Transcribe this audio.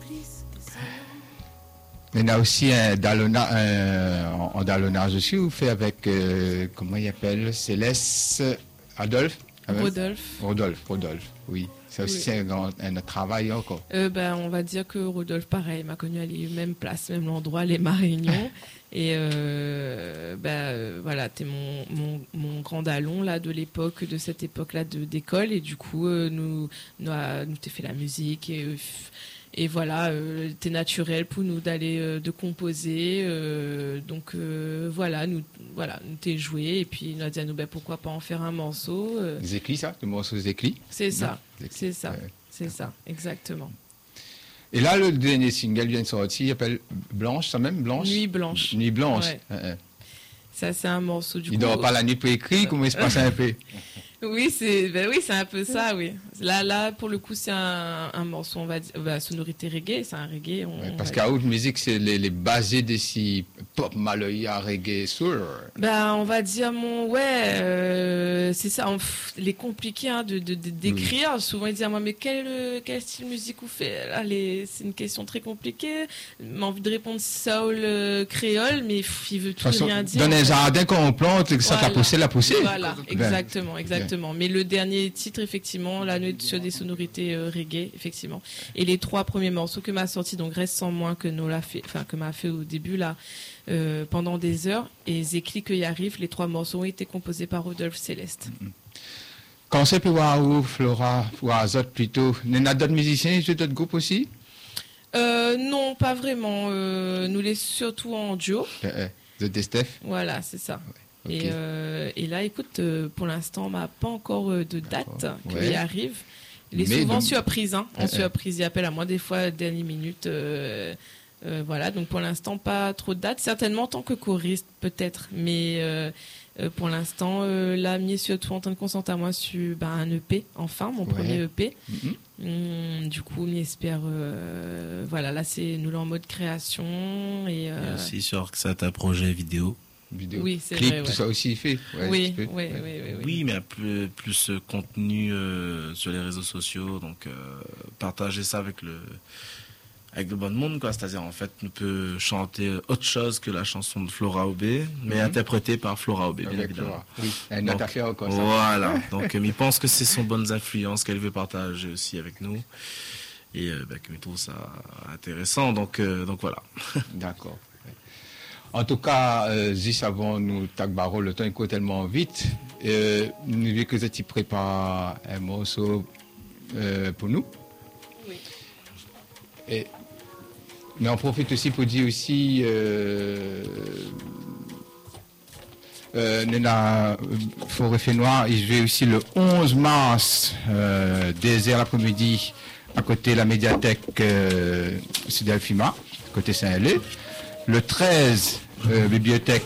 Il y a aussi un dallonnage aussi, vous faites avec, comment il appelle, Céleste, Adolphe Rodolphe, oui. Ça aussi, c'est un travail encore. On va dire que Rodolphe, pareil, m'a connu à la même place, même endroit, les Marignons. Et voilà, t'es mon grand dallon là de l'époque, de cette époque-là d'école. Et du coup, nous t'es fait la musique et voilà, t'es naturel pour nous d'aller de composer. Donc voilà, nous t'es joué et puis il a dit à nous pourquoi pas en faire un morceau. Des écrits, ça, des morceaux écrits. C'est ça, exactement. Et là, le dernier single vient de sortir, il s'appelle Blanche, ça même Blanche. Nuit Blanche. Ouais. Ça, c'est un morceau du coup. Il dort pas la nuit pour écrire, comment il se passe un peu? Oui, c'est un peu ça, oui. Là, pour le coup, c'est un morceau, on va dire, sonorité reggae, c'est un reggae. Parce qu'à haute musique, c'est les basés de si pop maloya reggae soul. On va dire c'est ça. Les compliqué d'écrire. Souvent, ils disent à moi, mais quel style musique vous faites là, c'est une question très compliquée. J'ai envie de répondre soul créole, mais il veut tout rien dire. Dans un jardin qu'on plante, ça t'a poussé, la poussée. Voilà, exactement. Mais le dernier titre, effectivement, là, nous sur des sonorités reggae, effectivement. Et les 3 premiers morceaux que m'a sorti, donc Reste sans moi, que m'a fait au début là, pendant des heures, et Zekli que y arrive, les 3 morceaux ont été composés par Rodolphe Céleste. Quand c'est pour voir où Flora ou Azot plutôt, il y a d'autres musiciens, d'autres groupes aussi? Non, pas vraiment. Nous les surtout en duo. De Steph. Voilà, c'est ça. Ouais. Okay. Et là, écoute, pour l'instant, on n'a pas encore de date qui arrive. Il est souvent surprise, en surprise. Il appelle à moi des fois dernière minute. Voilà, donc pour l'instant, pas trop de date. Certainement en tant que choriste, peut-être. Mais pour l'instant, là, mis surtout en train de concentrer à moi sur un EP, enfin, mon premier EP. Du coup, on espère. Voilà, là, nous en mode création. Et aussi sur certains projets vidéo. Oui, c'est clip, vrai, tout ça aussi fait. Oui, mais plus contenu sur les réseaux sociaux, donc partager ça avec le bon monde, quoi. C'est-à-dire, en fait, nous peut chanter autre chose que la chanson de Flora Obé, mais interprétée par Flora Obé, bien évidemment. Oui, une autre affaire, quoi. Voilà. Donc, il pense que c'est son bonnes influences qu'elle veut partager aussi avec nous. Et que je trouve ça intéressant. Donc voilà. D'accord. En tout cas, juste avant nous tagbaro, le temps il court tellement vite. Nous voulons que tu prépares un morceau pour nous. Oui. Mais on profite aussi pour dire aussi Forêt Fait Noir, il joue aussi le 11 mars, désert l'après-midi, à côté de la médiathèque Sud-Alfima, côté Saint-Hélé. Le 13, bibliothèque